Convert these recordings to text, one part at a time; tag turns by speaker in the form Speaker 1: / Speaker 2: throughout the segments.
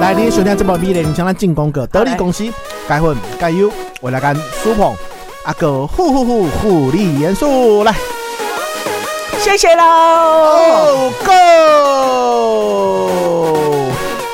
Speaker 1: 来，你收听这部美丽像咱进广告，得力公司钙粉钙优，为了干舒碰啊个护理元素来，
Speaker 2: 谢谢喽。
Speaker 1: Go！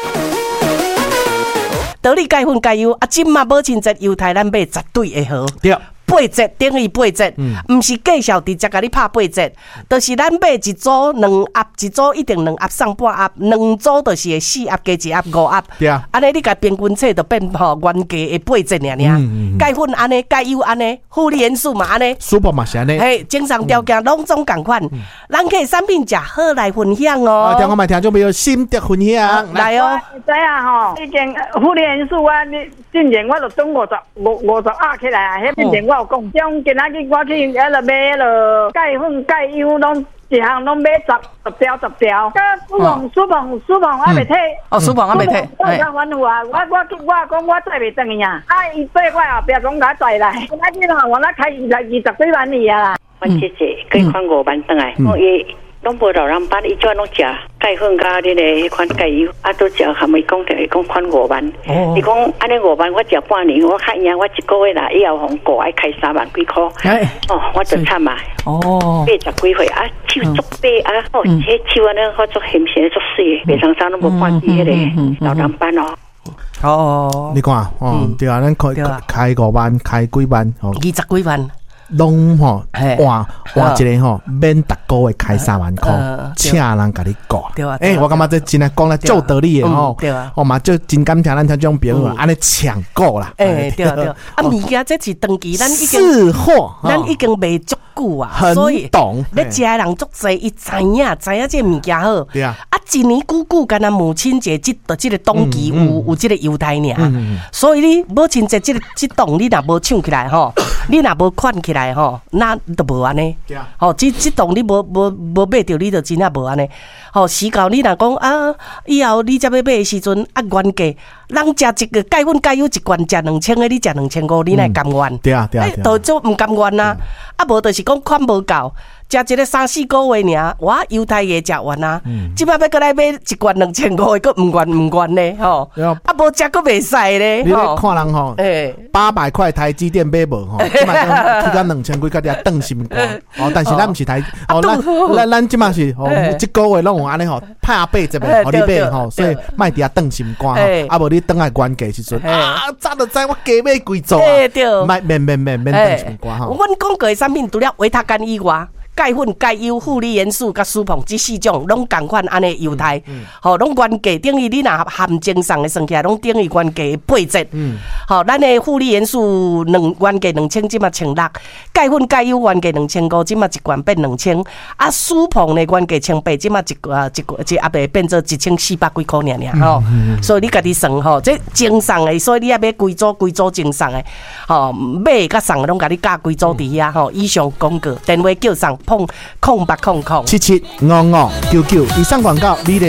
Speaker 2: 得力钙粉钙优啊，今嘛母亲节犹太咱买绝对会好。
Speaker 1: 对。
Speaker 2: 8折等于8折，唔是介绍直接甲你拍8折，就是咱买一组2盒，一组一定2盒送半盒，2组就是会4盒加1盒5盒。
Speaker 1: 对啊，
Speaker 2: 安尼你甲平均册就变吼原价的8折尔。钙粉安尼，钙优安尼，护理元素嘛安尼，
Speaker 1: 舒服嘛是安尼。
Speaker 2: 嘿，正常条件拢总共款，咱可以产品食好来分享哦。
Speaker 1: 听我们听众朋友心得分享
Speaker 2: 来哦。
Speaker 3: 知啊吼，已经护理元素啊，你之前我就总50盒起来啊，迄之前我。讲种今仔日我去买钙粉钙优拢一项拢买10条，甲舒碰还袂退。
Speaker 2: 哦，舒碰还袂退。
Speaker 3: 我讲阮有啊，我讲我载袂转去啊，伊对我后壁讲甲载来，今仔日吼我那开20几万里啊啦。
Speaker 4: 阮姐姐可以款5万转来，我伊拢无老人班，伊怎拢食钙粉甲恁个迄款钙油，啊都食含伊讲着伊讲款5万。伊讲安尼5万我食半年，我看赢我1个月啦，以后红过爱开3万几箍。哦，我就惨嘛。哦，80几岁啊，手足白啊，哦，迄手安尼好足咸咸足水，袂常常拢无半支迄个老人班哦。
Speaker 2: 哦，
Speaker 1: 你看哦，对啊，咱开5万，开几万哦
Speaker 2: ，20几万。
Speaker 1: 拢吼换一个吼，免逐个月开3万块，请人甲你教。我感觉这真系讲了做道理的吼。哦嘛，就真感谢咱听种朋友安尼抢购啦。
Speaker 2: 对。啊，物件这是长期咱已经
Speaker 1: 是货，
Speaker 2: 咱已经卖足久啊，
Speaker 1: 所以懂。
Speaker 2: 要食的人足侪，伊知影这物件好。
Speaker 1: 对啊。
Speaker 2: 啊，一年久，干那母亲节这个冬季有这个犹太尔，所以你母亲节这档你若无抢起来吼，你若无款起来吼，那都无安尼。吼，这档你无买着，你就真正无安尼。吼，时到你若讲啊，以后你才要买的时阵啊，原价人食一个钙粉钙优一罐食2000个，你食2500，你乃甘愿？
Speaker 1: 对啊。
Speaker 2: 都做唔甘愿啊！啊，无就是讲款无够。食一个3-4个月尔，我犹太也食完啊！即摆要过来买一罐2500个，佫唔愿呢吼！啊，无食佫袂使咧。
Speaker 1: 你看人吼，800块台积电买无吼，即摆去到2000几，甲你顿心肝哦。但是咱毋是台哦，咱即摆是哦，一个月拢有安尼吼，拍8折的，互你买吼，所以卖伫遐顿心肝吼，啊无你等来原价时阵啊，早就知我加买几组啊，卖免顿心肝吼。
Speaker 2: 阮讲过的产品除了维他干以外。钙粉、钙优、护理元素、甲舒碰这4种，拢同款安尼犹太，吼，拢原价等于你若含正常的算起来，拢等于原价8折。吼，咱的护理元素原价2000，即嘛1600；钙粉、钙优原价2500，即嘛一罐变2000。啊，舒碰的原价1800，即嘛一盒会变做1400几块尔吼。所以你家己算吼，这正送的，所以你也买规组正送的，吼，买甲送拢甲你加规组伫遐吼。以上广告，电话叫送。0800775599，以上广告，